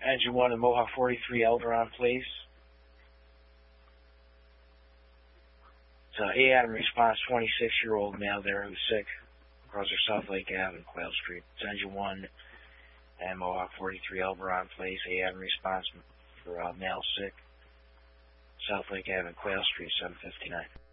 Engine 1 in Mohawk 43, Elderon Place. It's A. Adam response, 26-year-old male there who's sick. Across South Lake Ave and Quail Street. It's Engine 1 and Mohawk 43, Elderon Place. A. Adam response for male sick. South Lake Ave and Quail Street, 759.